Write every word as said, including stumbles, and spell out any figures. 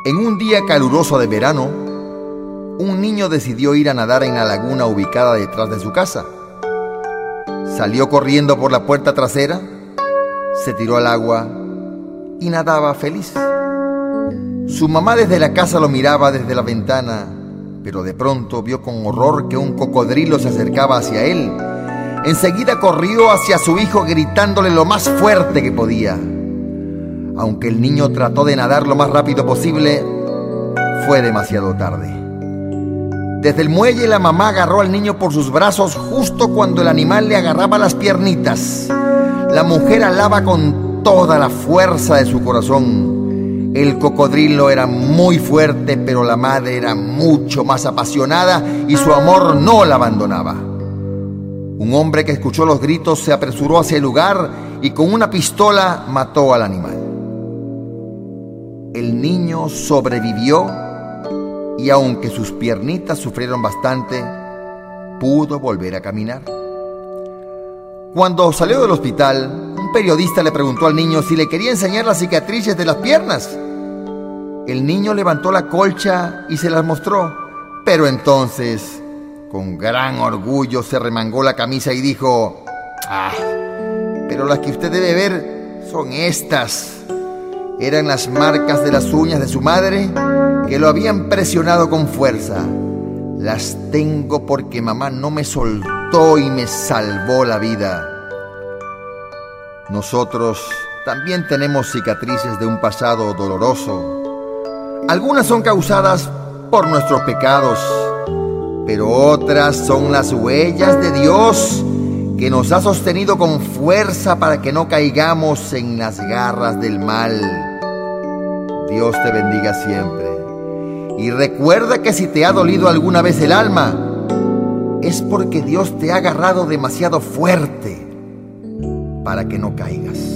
En un día caluroso de verano, un niño decidió ir a nadar en la laguna ubicada detrás de su casa. Salió corriendo por la puerta trasera, se tiró al agua y nadaba feliz. Su mamá desde la casa lo miraba desde la ventana, pero de pronto vio con horror que un cocodrilo se acercaba hacia él. Enseguida corrió hacia su hijo gritándole lo más fuerte que podía. Aunque el niño trató de nadar lo más rápido posible, fue demasiado tarde. Desde el muelle la mamá agarró al niño por sus brazos justo cuando el animal le agarraba las piernitas. La mujer alaba con toda la fuerza de su corazón. El cocodrilo era muy fuerte, pero la madre era mucho más apasionada y su amor no la abandonaba. Un hombre que escuchó los gritos se apresuró hacia el lugar y con una pistola mató al animal. El niño sobrevivió y aunque sus piernitas sufrieron bastante, pudo volver a caminar. Cuando salió del hospital, un periodista le preguntó al niño si le quería enseñar las cicatrices de las piernas. El niño levantó la colcha y se las mostró, pero entonces, con gran orgullo, se remangó la camisa y dijo: «Ah, pero las que usted debe ver son estas». Eran las marcas de las uñas de su madre que lo habían presionado con fuerza. Las tengo porque mamá no me soltó y me salvó la vida. Nosotros también tenemos cicatrices de un pasado doloroso. Algunas son causadas por nuestros pecados, pero otras son las huellas de Dios que nos ha sostenido con fuerza para que no caigamos en las garras del mal. Dios te bendiga siempre. Y recuerda que si te ha dolido alguna vez el alma, es porque Dios te ha agarrado demasiado fuerte para que no caigas.